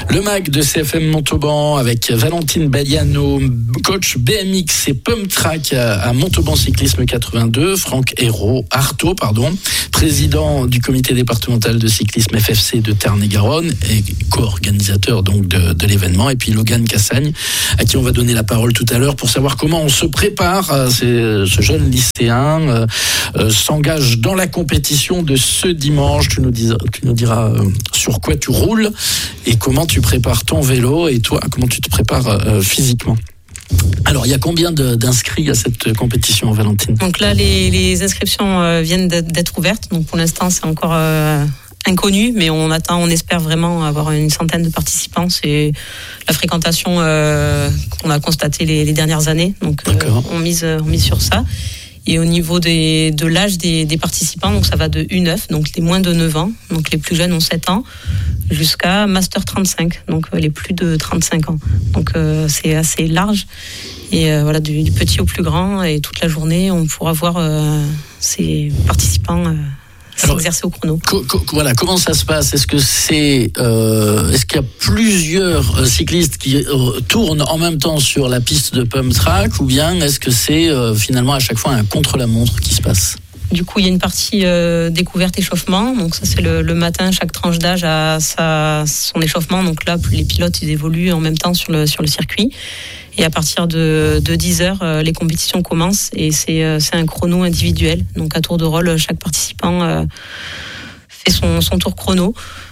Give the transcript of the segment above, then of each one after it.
Le MAG de CFM Montauban avec Valentine Badiano, coach BMX et Pump Track à Montauban Cyclisme 82, Franck Artaud, président du comité départemental de cyclisme FFC de Tarn-et-Garonne et co-organisateur donc de l'événement, et puis Logan Cassagne à qui on va donner la parole tout à l'heure pour savoir comment on se prépare. Ce jeune lycéen s'engage dans la compétition de ce dimanche. Tu nous diras sur quoi tu roules et comment tu prépares ton vélo, et toi, comment tu te prépares physiquement. Alors, il y a combien d'inscrits à cette compétition, Valentine ? Donc là, les inscriptions viennent d'être ouvertes. Donc pour l'instant, c'est encore inconnu, mais on espère vraiment avoir une centaine de participants. C'est la fréquentation qu'on a constatée les dernières années. Donc on mise sur ça. Et au niveau de l'âge des participants, donc ça va de U9, donc les moins de 9 ans, donc les plus jeunes ont 7 ans, jusqu'à Master 35, donc les plus de 35 ans. Donc c'est assez large. Et voilà, du petit au plus grand, et toute la journée, on pourra voir ces participants s'exercer au chrono. Voilà, comment ça se passe ? Est-ce qu'il y a plusieurs cyclistes qui tournent en même temps sur la piste de Pump Track, ou bien est-ce que c'est finalement à chaque fois un contre-la-montre qui se passe ? Du coup, il y a une partie découverte échauffement. Donc ça, c'est le matin. Chaque tranche d'âge a son échauffement. Donc là, les pilotes, ils évoluent en même temps sur le circuit. Et à partir de 10h, les compétitions commencent, et c'est un chrono individuel. Donc à tour de rôle, chaque participant fait son tour chrono.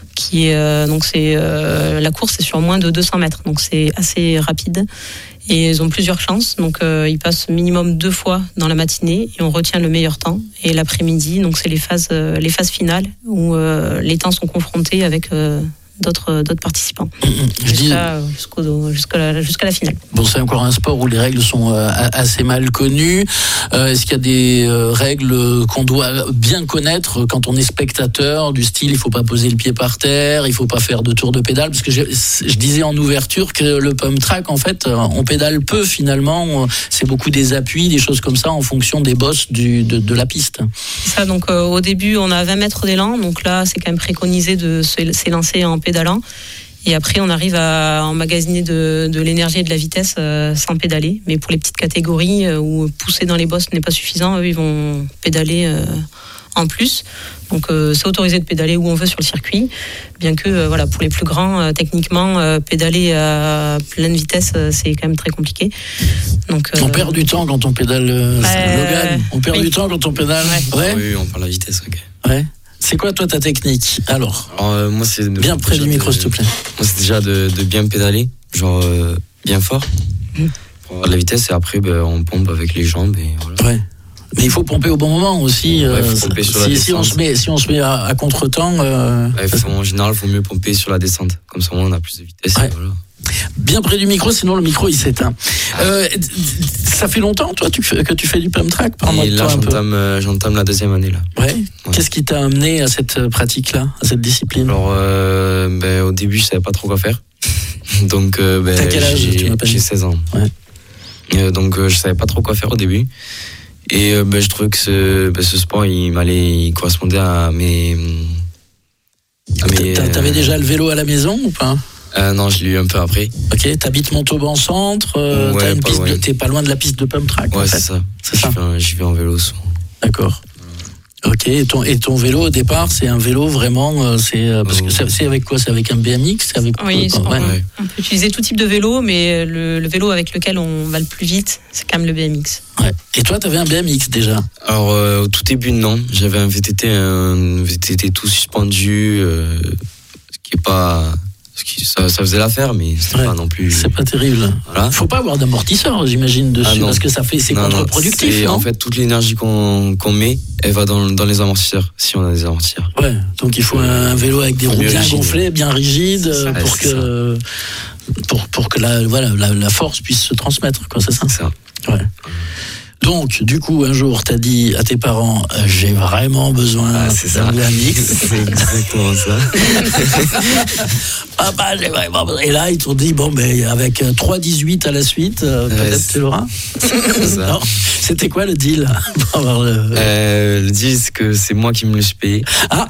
La course est sur moins de 200 mètres. Donc c'est assez rapide. Et ils ont plusieurs chances, donc ils passent minimum 2 fois dans la matinée et on retient le meilleur temps. Et l'après-midi, donc c'est les phases finales où les temps sont confrontés avec d'autres participants jusqu'à la finale. Bon, c'est encore un sport où les règles sont assez mal connues. Est-ce qu'il y a des règles qu'on doit bien connaître quand on est spectateur, du style il faut pas poser le pied par terre, il faut pas faire de tour de pédale, parce que je disais en ouverture que le Pump Track, en fait, on pédale peu finalement, c'est beaucoup des appuis, des choses comme ça en fonction des bosses de la piste. Ça, donc au début on a 20 mètres d'élan, donc là c'est quand même préconisé de s'élancer en pédalant, et après on arrive à emmagasiner de l'énergie et de la vitesse sans pédaler. Mais pour les petites catégories où pousser dans les bosses n'est pas suffisant, eux ils vont pédaler en plus. Donc c'est autorisé de pédaler où on veut sur le circuit, bien que pour les plus grands, techniquement pédaler à pleine vitesse c'est quand même très compliqué. Donc on perd du temps quand on pédale, Logan. On perd du temps quand on pédale. Ouais. Oui, on perd la vitesse. Okay. Ouais. C'est quoi, toi, ta technique ? Alors moi, c'est bien près du micro, s'il te plaît. Moi, c'est déjà de bien pédaler, genre bien fort, pour avoir de la vitesse, et après, on pompe avec les jambes. Et voilà. Ouais. Mais il faut pomper au bon moment aussi. Si on se met à contre-temps. En général, il faut mieux pomper sur la descente. Comme ça, on a plus de vitesse. Ouais. Et voilà. Bien près du micro, sinon le micro il s'éteint. Ça fait longtemps, toi, que tu fais du Pump Track ? Et là, j'entame la 2e année là. Ouais. Qu'est-ce qui t'a amené à cette pratique-là, à cette discipline ? Alors, au début, je savais pas trop quoi faire. Donc, t'as quel âge ? J'ai 16 ans. Ouais. Donc, je savais pas trop quoi faire au début. Et je trouvais que ce sport, il correspondait à mes. T'avais déjà le vélo à la maison ou pas ? Non, je l'ai eu un peu après. Ok, t'habites Montauban Centre, t'as une piste t'es pas loin de la piste de Pump Track. Ouais, en fait. C'est ça. J'y vais en vélo souvent. D'accord. Ok, et ton vélo au départ, c'est un vélo vraiment, parce que c'est avec quoi ? C'est avec un BMX ? Oui, on peut utiliser tout type de vélo, mais le vélo avec lequel on va le plus vite, c'est quand même le BMX. Ouais. Et toi, t'avais un BMX déjà ? Alors, au tout début, non. J'avais un VTT tout suspendu, ce qui est pas... Ça faisait l'affaire, mais c'était pas non plus. C'est pas terrible. Voilà. Faut pas avoir d'amortisseur, j'imagine, dessus, parce que c'est contre-productif. Non, en fait, toute l'énergie qu'on met, elle va dans les amortisseurs, si on a des amortisseurs. Ouais, donc il faut un vélo avec des roues bien gonflées, bien rigides, pour que la force puisse se transmettre, quoi, c'est ça ? C'est ça. Ouais. Donc, du coup, un jour, t'as dit à tes parents, j'ai vraiment besoin d'un BMX. C'est exactement ça. Papa, j'ai vraiment besoin. Et là, ils t'ont dit, bon, mais avec 3,18 à la suite, peut-être tu l'auras. Non. C'était quoi le deal? Le deal, c'est que c'est moi qui me le suis payé. Ah.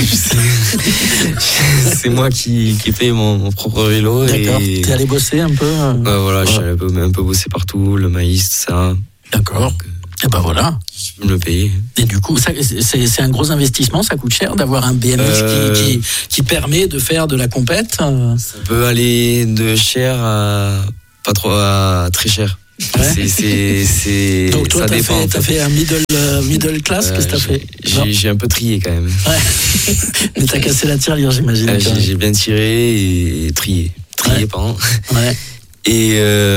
C'est moi qui paye mon propre vélo. D'accord. Et... T'es allé bosser un peu? Voilà, je suis allé un peu bosser partout, le maïs, tout ça. D'accord. Et ben voilà. Je peux me le payer. Et du coup, c'est un gros investissement, ça coûte cher d'avoir un BMX qui permet de faire de la compète. Ça peut aller de cher à pas trop à très cher. Ouais. Donc toi, t'as fait un middle class, qu'est-ce que t'as fait? J'ai un peu trié quand même. Ouais. Mais t'as cassé la tirelire, j'imagine. J'ai bien tiré et trié. Trié, pardon. Ouais. Et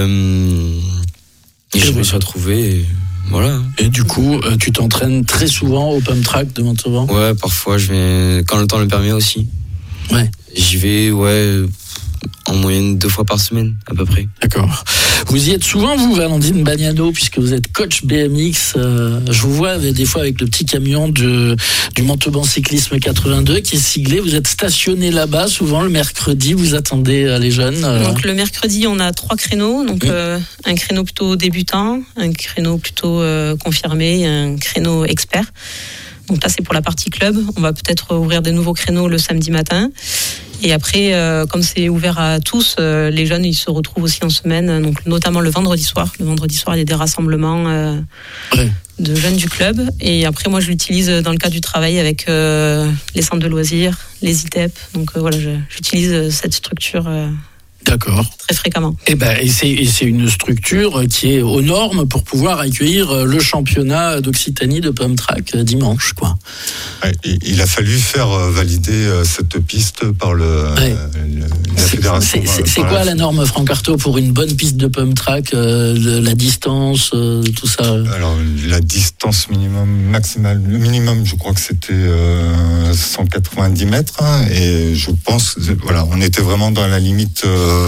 je me suis retrouvé, voilà. Et du coup, tu t'entraînes très souvent au pump track de Montauban? Ouais, parfois, je vais, quand le temps le permet aussi. Ouais. J'y vais, en moyenne 2 fois par semaine, à peu près. D'accord. Vous y êtes souvent, vous, Valentine Bagnano, puisque vous êtes coach BMX. Je vous vois des fois avec le petit camion du Montauban Cyclisme 82 qui est siglé. Vous êtes stationné là-bas souvent le mercredi. Vous attendez les jeunes. Donc le mercredi, on a 3 créneaux. Donc un créneau plutôt débutant, un créneau plutôt confirmé, et un créneau expert. Donc là, c'est pour la partie club. On va peut-être ouvrir des nouveaux créneaux le samedi matin. Et après, comme c'est ouvert à tous, les jeunes, ils se retrouvent aussi en semaine, donc notamment le vendredi soir. Le vendredi soir, il y a des rassemblements de jeunes du club. Et après, moi, je l'utilise dans le cadre du travail avec les centres de loisirs, les ITEP. Donc voilà, j'utilise cette structure. D'accord. Très fréquemment. Et c'est une structure qui est aux normes pour pouvoir accueillir le championnat d'Occitanie de pump track dimanche, quoi. Il a fallu faire valider cette piste par la fédération. C'est quoi la norme, Franck Artaud, pour une bonne piste de pump track, la distance, tout ça? Alors la distance maximale, le minimum, je crois que c'était 190 mètres, et je pense, on était vraiment dans la limite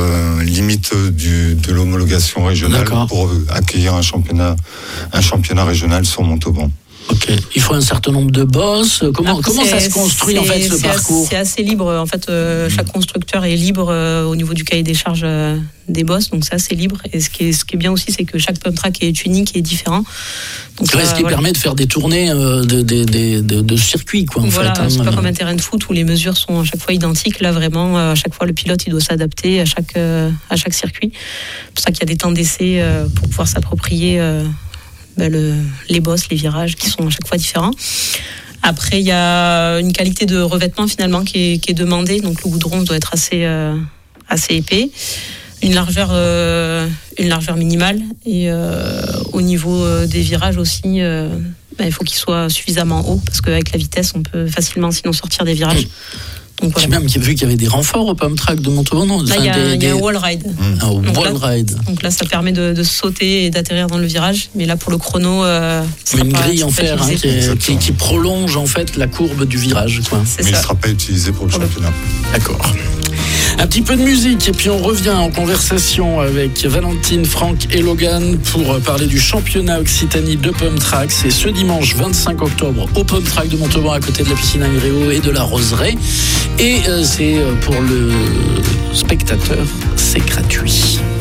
de l'homologation régionale. D'accord. Pour accueillir un championnat régional sur Montauban. Ok. Il faut un certain nombre de bosses. Comment ça se construit en fait ce parcours? C'est assez libre. En fait, chaque constructeur est libre au niveau du cahier des charges des bosses, donc c'est assez libre. Et ce qui est bien aussi, c'est que chaque pump track est unique et différent. Donc ce qui permet de faire des tournées de circuit, quoi. En fait, c'est pas comme un terrain de foot où les mesures sont à chaque fois identiques. Là, vraiment, à chaque fois, le pilote il doit s'adapter à chaque circuit. C'est pour ça qu'il y a des temps d'essai pour pouvoir s'approprier. Les bosses, les virages qui sont à chaque fois différents. Après, il y a une qualité de revêtement finalement qui est demandée. Donc le goudron doit être assez épais, une largeur minimale, et au niveau des virages aussi, il faut qu'il soit suffisamment haut, parce qu'avec la vitesse, on peut facilement sinon sortir des virages. Donc, j'ai même vu qu'il y avait des renforts au pump track de Montauban. Là, il y a un wall ride. Donc là, ça permet de sauter et d'atterrir dans le virage. Mais là, pour le chrono, c'est une grille en fer qui prolonge en fait la courbe du virage, quoi. Mais il ne sera pas utilisé pour le championnat. D'accord. Un petit peu de musique et puis on revient en conversation avec Valentine, Franck et Logan pour parler du championnat Occitanie de pump track. C'est ce dimanche 25 octobre au pump track de Montauban à côté de la piscine Agréo et de la Roseraie. Et c'est pour le spectateur, c'est gratuit.